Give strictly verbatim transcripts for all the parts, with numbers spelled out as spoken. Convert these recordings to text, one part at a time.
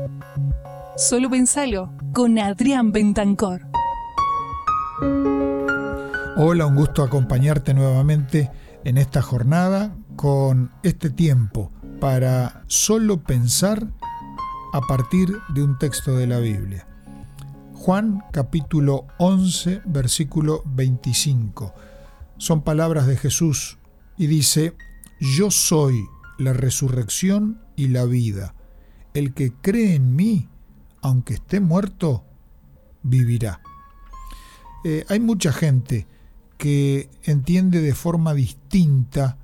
Solo Pensalo, con Adrián Bentancor. Hola, un gusto acompañarte nuevamente en esta jornada con este tiempo para solo pensar a partir de un texto de la Biblia. Juan capítulo once, versículo veinticinco. Son palabras de Jesús y dice: Yo soy la resurrección y la vida. El que cree en mí, aunque esté muerto, vivirá. Eh, hay mucha gente que entiende de forma distinta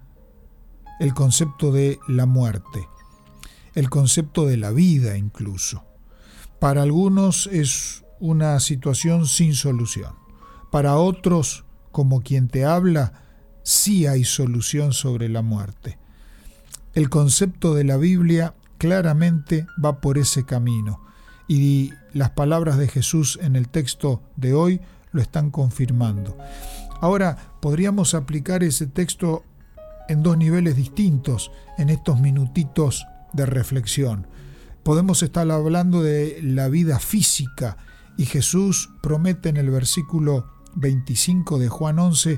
el concepto de la muerte, el concepto de la vida incluso. Para algunos es una situación sin solución. Para otros, como quien te habla, sí hay solución sobre la muerte. El concepto de la Biblia claramente va por ese camino y las palabras de Jesús en el texto de hoy lo están confirmando. Ahora, podríamos aplicar ese texto en dos niveles distintos en estos minutitos de reflexión. Podemos estar hablando de la vida física y Jesús promete en el versículo veinticinco de Juan once: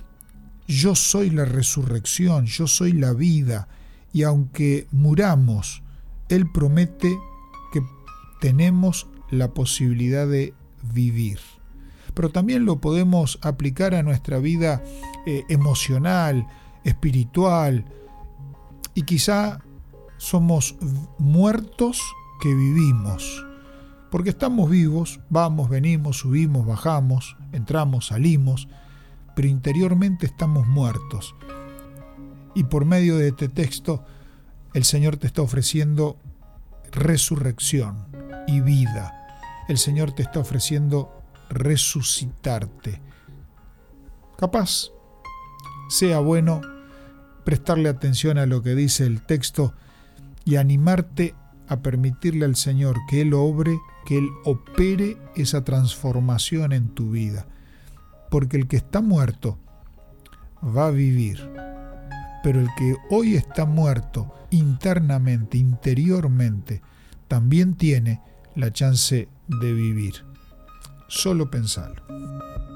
Yo soy la resurrección, yo soy la vida, y aunque muramos, Él promete que tenemos la posibilidad de vivir. Pero también lo podemos aplicar a nuestra vida eh, emocional, espiritual, y quizá somos muertos que vivimos, porque estamos vivos, vamos, venimos, subimos, bajamos, entramos, salimos, pero interiormente estamos muertos. Y por medio de este texto, el Señor te está ofreciendo resurrección y vida. El Señor te está ofreciendo resucitarte. Capaz sea bueno prestarle atención a lo que dice el texto y animarte a permitirle al Señor que Él obre, que Él opere esa transformación en tu vida. Porque el que está muerto va a vivir, pero el que hoy está muerto internamente, interiormente, también tiene la chance de vivir. Solo pensalo.